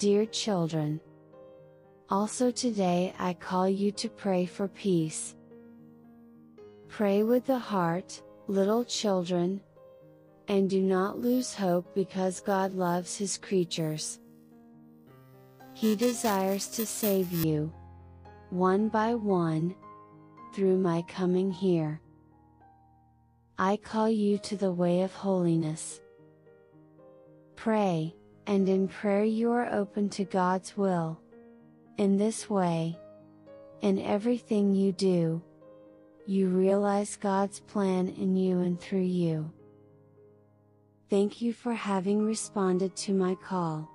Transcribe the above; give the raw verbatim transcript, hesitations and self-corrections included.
Dear children, also today I call you to pray for peace. Pray with the heart, little children, and do not lose hope because God loves His creatures. He desires to save you, one by one, through my coming here. I call you to the way of holiness. Pray, and in prayer you are open to God's will. In this way, in everything you do, you realize God's plan in you and through you. Thank you for having responded to my call.